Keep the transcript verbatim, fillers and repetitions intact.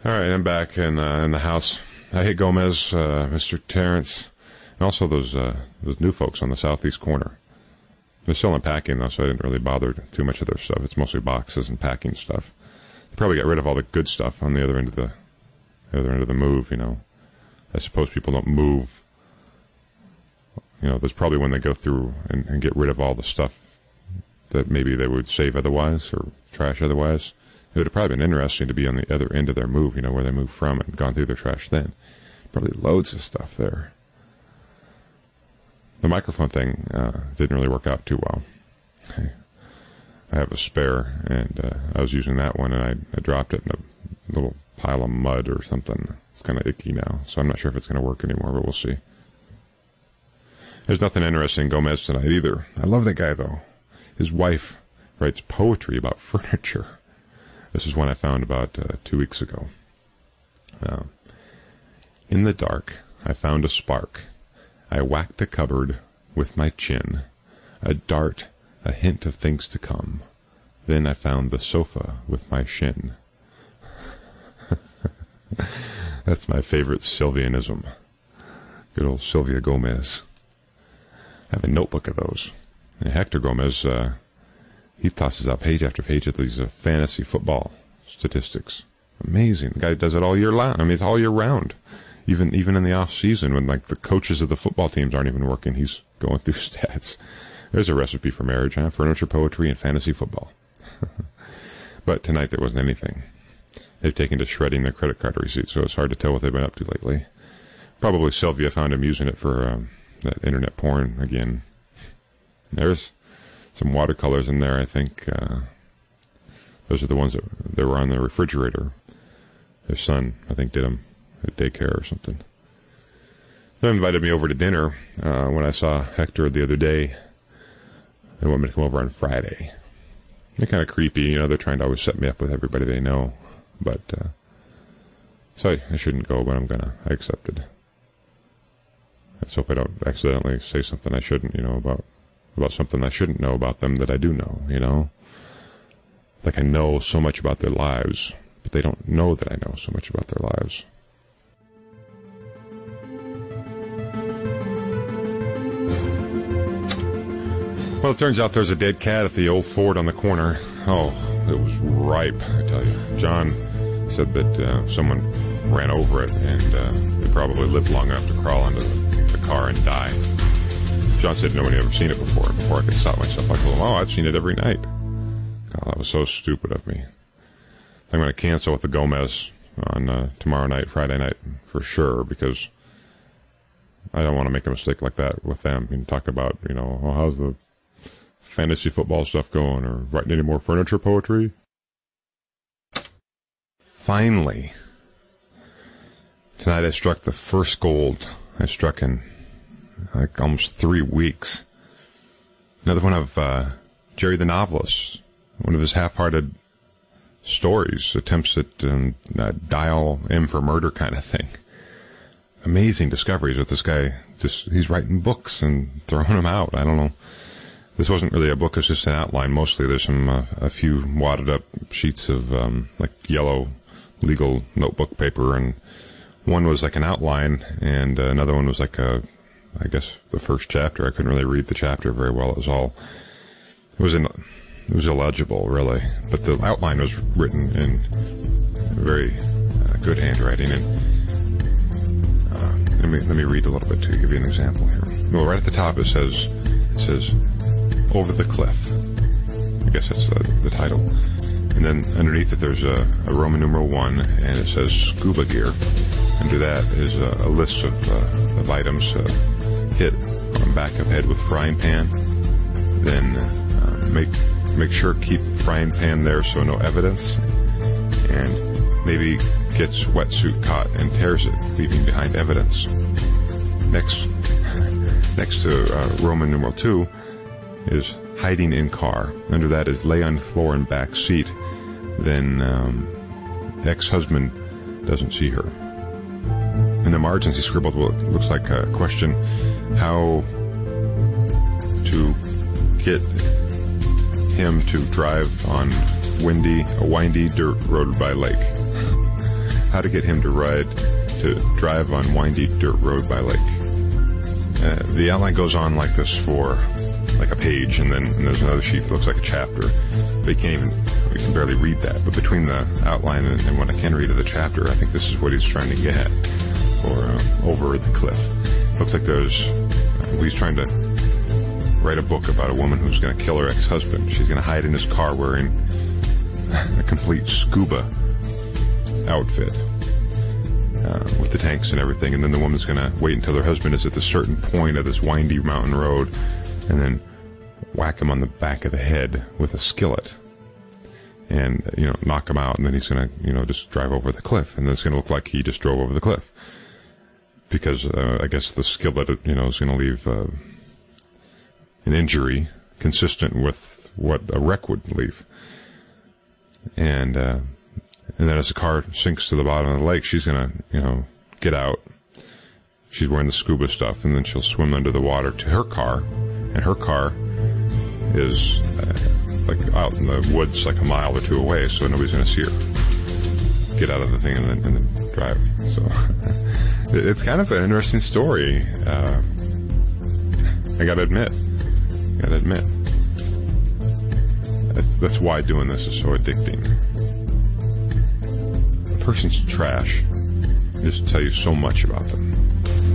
All right, I'm back in uh, in the house. I hate Gomez, uh, Mister Terrence, and also those uh, those new folks on the southeast corner. They're still unpacking, though, so I didn't really bother too much of their stuff. It's mostly boxes and packing stuff. They probably got rid of all the good stuff on the other end of the, the other end of the move, you know. I suppose people don't move. You know, there's probably when they go through and, and get rid of all the stuff that maybe they would save otherwise or trash otherwise. It would have probably been interesting to be on the other end of their move, you know, where they moved from and gone through their trash then. Probably loads of stuff there. The microphone thing uh, didn't really work out too well. I have a spare, and uh, I was using that one, and I, I dropped it in a little pile of mud or something. It's kind of icky now, so I'm not sure if it's going to work anymore, but we'll see. There's nothing interesting in Gomez tonight either. I love that guy, though. His wife writes poetry about furniture. This is one I found about uh, two weeks ago. Uh, in the dark, I found a spark. I whacked a cupboard with my chin, a dart, a hint of things to come. Then I found the sofa with my shin. That's my favorite Sylvianism. Good old Sylvia Gomez. I have a notebook of those. And Hector Gomez, uh, he tosses out page after page of these uh, fantasy football statistics. Amazing. The guy does it all year long. I mean, it's all year round. Even even in the off season, when like the coaches of the football teams aren't even working, he's going through stats. There's a recipe for marriage, huh? Furniture, poetry, and fantasy football. But tonight there wasn't anything. They've taken to shredding their credit card receipts, so it's hard to tell what they've been up to lately. Probably Sylvia found him using it for um, that internet porn again. There's some watercolors in there, I think. Uh, those are the ones that, that were on the refrigerator. Their son, I think, did them. At daycare or something. They invited me over to dinner uh, when I saw Hector the other day. They wanted me to come over on Friday. They're kind of creepy, you know. They're trying to always set me up with everybody they know, but uh, so I, I shouldn't go, but I'm gonna. I accepted. Let's hope I don't accidentally say something I shouldn't, you know, about about something I shouldn't know about them that I do know, you know. Like I know so much about their lives, but they don't know that I know so much about their lives. Well, it turns out there's a dead cat at the old Ford on the corner. Oh, it was ripe, I tell you. John said that uh, someone ran over it, and uh, they probably lived long enough to crawl into the, the car and die. John said nobody had ever seen it before. Before I could stop myself, I told him, oh, I've seen it every night. God, that was so stupid of me. I'm going to cancel with the Gomez on uh, tomorrow night, Friday night, for sure, because I don't want to make a mistake like that with them and talk about, you know, oh, how's the fantasy football stuff going, or writing any more furniture poetry. Finally, tonight I struck the first gold I struck in like almost three weeks. Another one of uh, Jerry the Novelist, one of his half-hearted stories, attempts at um, uh, dial M for murder kind of thing. Amazing discoveries with this guy. Just he's writing books and throwing them out. I don't know. This wasn't really a book, it's just an outline mostly. There's some, uh, a few wadded up sheets of, um, like yellow legal notebook paper, and one was like an outline, and uh, another one was like a, I guess, the first chapter. I couldn't really read the chapter very well. It was all, it was in, it was illegible, really. But the outline was written in very uh, good handwriting, and uh, let me, let me read a little bit to give you an example here. Well, right at the top it says, it says, Over the Cliff. I guess that's the, the title. And then underneath it there's a, a Roman numeral one, and it says scuba gear. Under that is a, a list of, uh, of items. Uh, hit on back of head with frying pan. Then uh, make make sure keep frying pan there so no evidence. And maybe gets wetsuit caught and tears it, leaving behind evidence. Next, next to uh, Roman numeral two is hiding in car. Under that is lay on floor and back seat. Then um, ex-husband doesn't see her. In the margins he scribbled what looks like a question: how to get him to drive on windy, a windy dirt road by lake. how to get him to ride, to drive on windy dirt road by lake. Uh, the outline goes on like this for like a page, and then and there's another sheet that looks like a chapter. But you can't even, we can barely read that. But between the outline and, and what I can read of the chapter, I think this is what he's trying to get at, or uh, over the cliff. Looks like there's, uh, he's trying to write a book about a woman who's going to kill her ex-husband. She's going to hide in his car wearing a complete scuba outfit uh, with the tanks and everything, and then the woman's going to wait until her husband is at the certain point of this windy mountain road, and then whack him on the back of the head with a skillet, and you know, knock him out, and then he's going to, you know, just drive over the cliff, and then it's going to look like he just drove over the cliff, because uh, I guess the skillet, you know, is going to leave uh, an injury consistent with what a wreck would leave. And uh, and then as the car sinks to the bottom of the lake, she's gonna, you know, get out. She's wearing the scuba stuff, and then she'll swim under the water to her car, and her car is uh, like out in the woods, like a mile or two away, so nobody's gonna see her get out of the thing and then, and then drive. So it's kind of an interesting story. Uh, I gotta admit, I gotta admit. That's, that's why doing this is so addicting. A person's trash just tell you so much about them.